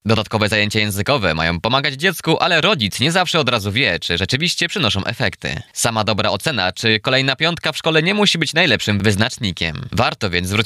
Dodatkowe zajęcia językowe mają pomagać dziecku, ale rodzic nie zawsze od razu wie, czy rzeczywiście przynoszą efekty. Sama dobra ocena, czy kolejna piątka w szkole nie musi być najlepszym wyznacznikiem. Warto więc zwrócić